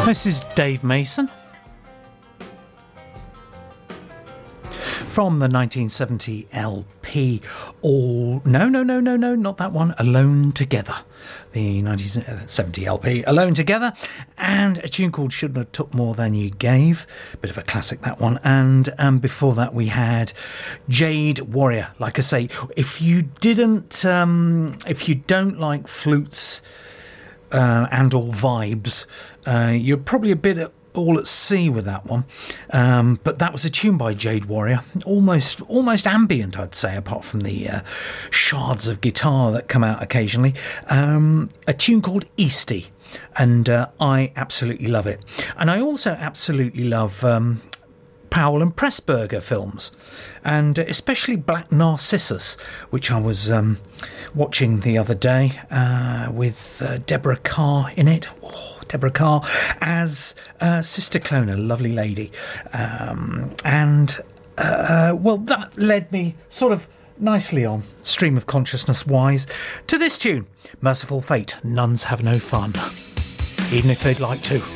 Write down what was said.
This is Dave Mason from the 1970 LP. Not that one. Alone Together. The 1970 LP, Alone Together, and a tune called Shouldn't Have Took More Than You Gave. Bit of a classic, that one. And before that we had Jade Warrior. Like I say, if you don't like flutes and all vibes, you're probably a bit all at sea with that one, but that was a tune by Jade Warrior, almost ambient, I'd say, apart from the shards of guitar that come out occasionally. A tune called Eastie, and I absolutely love it. And I also absolutely love Powell and Pressburger films, and especially Black Narcissus, which I was watching the other day with Deborah Carr in it. Deborah Carr as Sister Clone, a lovely lady. That led me sort of nicely on, stream of consciousness wise, to this tune, Merciful Fate, Nuns Have No Fun, even if they'd like to.